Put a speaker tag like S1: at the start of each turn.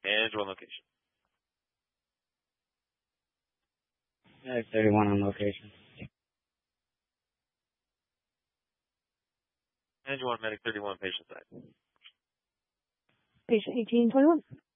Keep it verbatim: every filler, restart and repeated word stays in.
S1: Manager on location.
S2: Medic thirty-one on location.
S1: Manager one, Medic thirty-one, patient side.
S3: Patient eighteen twenty-one.